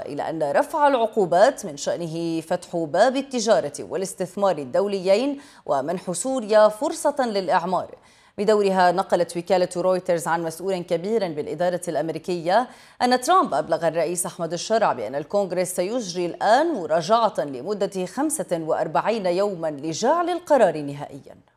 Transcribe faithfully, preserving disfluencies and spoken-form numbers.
إلى أن رفع العقوبات من شأنه فتح باب التجارة والاستثمار الدوليين ومنح سوريا فرصة للإعمار. بدورها نقلت وكالة رويترز عن مسؤول كبير بالإدارة الأمريكية أن ترامب أبلغ الرئيس أحمد الشرع بأن الكونغرس سيجري الآن مراجعة لمدة خمسة وأربعين يوما لجعل القرار نهائيا.